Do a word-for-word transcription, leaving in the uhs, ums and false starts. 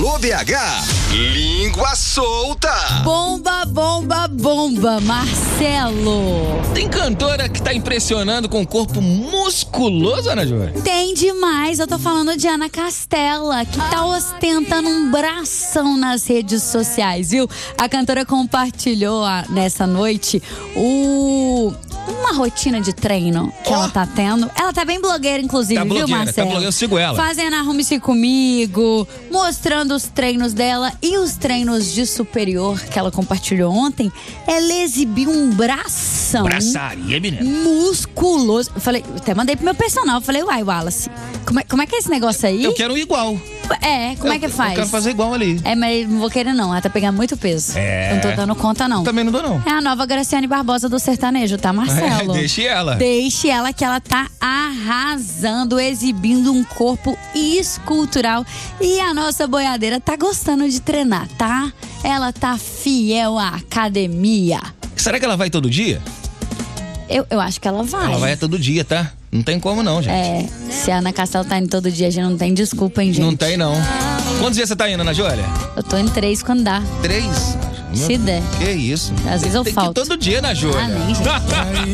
Alô B H, língua solta. Bomba, bomba, bomba, Marcelo. Tem cantora que tá impressionando com o corpo musculoso, Ana Júlia? Tem demais, eu tô falando de Ana Castela, que tá ostentando um bração nas redes sociais, viu? A cantora compartilhou a, nessa noite o... uma rotina de treino que oh. ela tá tendo. Ela tá bem blogueira, inclusive, tá viu, blogueira, Marcelo? Tá blogueira, eu sigo ela. Fazendo Arrume-se Comigo, mostrando os treinos dela e os treinos de superior que ela compartilhou ontem. Ela exibiu um bração. Braçaria, menina. Musculoso. Eu falei, até mandei pro meu personal. Eu falei, uai, Wallace, como é, como é que é esse negócio aí? Eu quero igual. É, como eu, é que faz? Eu quero fazer igual ali. É, mas não vou querer não, ela tá pegando muito peso. É. Não tô dando conta não. Também não dou não. É a nova Graciane Barbosa do sertanejo, tá, Marcelo? É, deixe ela. Deixe ela que ela tá arrasando, exibindo um corpo escultural. E a nossa boiadeira tá gostando de treinar, tá? Ela tá fiel à academia. Será que ela vai todo dia? Eu, eu acho que ela vai. Ela vai todo dia, tá? Não tem como não, gente. É, se a Ana Castela tá indo todo dia, a gente não tem desculpa, hein, gente? Não tem, não. Quantos dias você tá indo, Ana Júlia? Eu tô em três quando dá. Três? Se der. Que isso? Às vezes eu tem falto. Que ir todo dia, Ana Júlia. Ah, nem, gente.